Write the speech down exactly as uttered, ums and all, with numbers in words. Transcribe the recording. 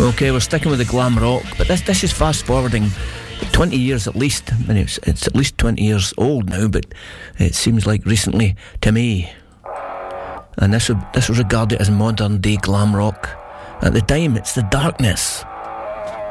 Okay, we're sticking with the glam rock, but this this is fast forwarding twenty years at least. I mean, it's, it's at least twenty years old now, but it seems like recently to me. And this was, this was regarded as modern day glam rock. At the time, it's The Darkness.